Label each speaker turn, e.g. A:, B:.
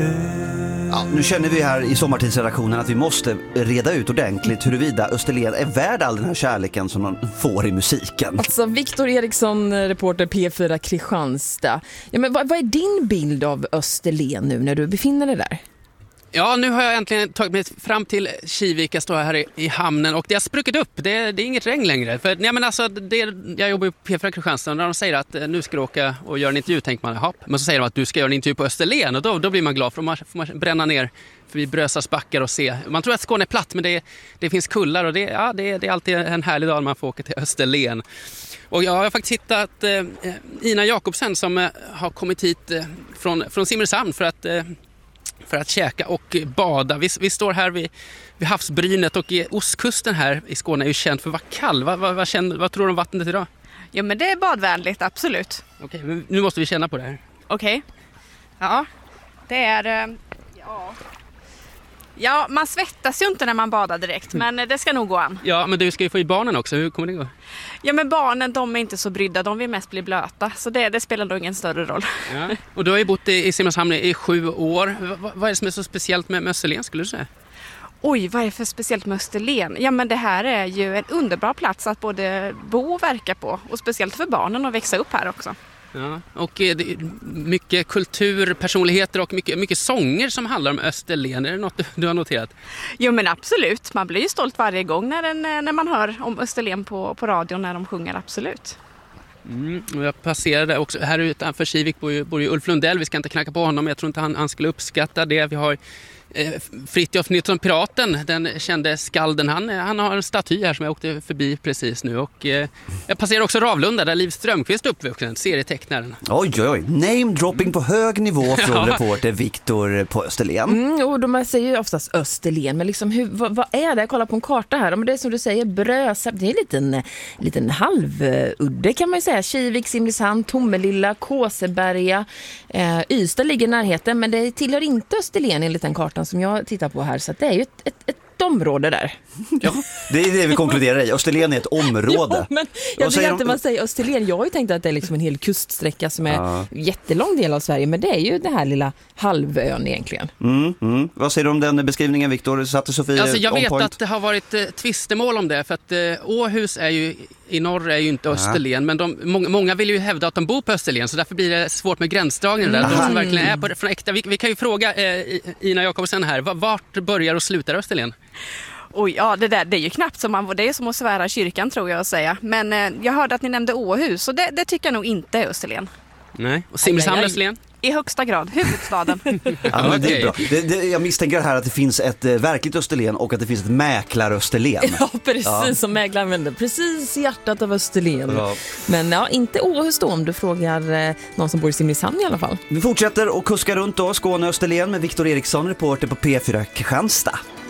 A: Ja, nu känner vi här i sommartidsredaktionen att vi måste reda ut ordentligt huruvida Österlen är värd all den här kärleken som man får i musiken.
B: Alltså Viktor Eriksson, reporter P4 Kristianstad. Ja, men vad är din bild av Österlen nu när du befinner dig där?
C: Ja, nu har jag äntligen tagit mig fram till Kivik. Jag står här i hamnen och det har spruckit upp. Det är inget regn längre. För, ja, men alltså, jag jobbar på P4 Kristianstad och när de säger att nu ska du åka och göra en intervju tänker man, jaha. Men så säger de att du ska göra en intervju på Österlen och då blir man glad för då får man bränna ner förbi Brösas backar och se. Man tror att Skåne är platt men det finns kullar och det är alltid en härlig dag när man får åka till Österlen. Och jag har faktiskt hittat Ina Jakobsen som har kommit hit från Simrishamn för att käka och bada. Vi står här vid havsbrynet och ostkusten här i Skåne är ju känd för att vara kall. Vad tror du om vattnet idag?
D: Ja, men det är badvänligt, absolut.
C: Okej, men nu måste vi känna på det här.
D: Okej. Ja, det är... Ja, man svettas ju inte när man badar direkt, men det ska nog gå an.
C: Ja, men du ska ju få i barnen också. Hur kommer det gå?
D: Ja, men barnen, de är inte så brydda. De vill mest bli blöta, så det spelar nog ingen större roll.
C: Ja. Och du har ju bott i Simrishamn i 7 år. Vad är det som är så speciellt med Österlen, skulle du säga?
D: Oj, vad är det för speciellt med Österlen? Ja, men det här är ju en underbar plats att både bo och verka på. Och speciellt för barnen att växa upp här också.
C: Ja, och det är mycket kultur, personligheter och mycket sånger som handlar om Österlen. Är det något du har noterat?
D: Jo, men absolut. Man blir ju stolt varje gång när man hör om Österlen på radion när de sjunger, absolut.
C: Och jag passerade också, här utanför Kivik bor ju Ulf Lundell. Vi ska inte knacka på honom, jag tror inte han skulle uppskatta det. Vi har Fritjof Nilsson Piraten, den kände skalden, han har en staty här som jag åkte förbi precis nu och jag passerar också Ravlunda där Liv Strömqvist uppvuxen, serietecknaren.
A: Oj, name-dropping på hög nivå från reporter Viktor på Österlen.
B: Och de säger ju oftast Österlen, men liksom vad är det? Jag kollar på en karta här, men det är som du säger, Brösarp, det är en liten halvudde kan man ju säga. Kivik, Simrishamn, Tomelilla, Kåseberga, Ystad ligger i närheten, men det tillhör inte Österlen enligt den kartan som jag tittar på här, så det är ju ett område där.
A: Ja, det är det vi konkluderar i. Österlen är ett område.
B: Ja, men jag vet inte vad man säger Österlen. Jag har ju tänkt att det är liksom en hel kuststräcka som är jättelång del av Sverige, men det är ju den här lilla halvön egentligen.
A: Vad säger du om den beskrivningen, Viktor? Satte Sofie
C: alltså, jag vet
A: point?
C: att det har varit tvistemål om det, för att Åhus är ju i norr är ju inte Österlen, men många vill ju hävda att de bor på Österlen, så därför blir det svårt med gränsdragningen där. De som verkligen är från äkta. Vi kan ju fråga Ina Jakobsen här, vart börjar och slutar Österlen?
D: Oj, ja, det är ju knappt som det är som att svära kyrkan, tror jag att säga. Men jag hörde att ni nämnde Åhus, och det tycker jag nog inte är Österlen.
C: Nej, och Simrishamn Österlen?
D: I högsta grad, huvudstaden.
A: Ja, men det är bra. Jag misstänker här att det finns ett verkligt Österlen och att det finns ett mäklar-Österlen.
B: Ja, precis, som mäklaren vänder. Precis i hjärtat av Österlen. Ja. Men inte Åhus då, om du frågar någon som bor i Simrishamn i alla fall.
A: Vi fortsätter och kuska runt då, Skåne och Österlen med Viktor Eriksson, reporter på P4 Kristianstad.